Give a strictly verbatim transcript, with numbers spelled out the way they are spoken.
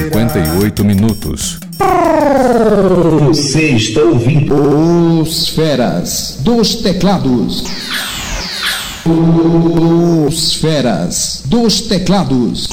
cinquenta e oito minutos. Você está ouvindo Os Feras dos Teclados. Os Feras dos Teclados.